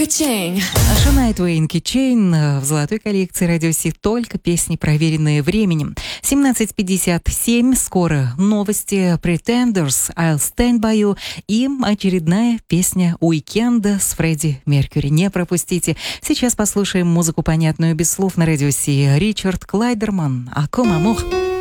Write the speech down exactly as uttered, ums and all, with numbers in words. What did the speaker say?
Качейн. Шанайя Твейн Качейн в золотой коллекции Радио Си, только песни, проверенные временем. семнадцать пятьдесят семь, скоро новости. Pretenders, I'll Stand By You и очередная песня уикенда с Фредди Меркьюри. Не пропустите. Сейчас послушаем музыку, понятную без слов, на Радио Си. Ричард Клайдерман, «Аком Амор».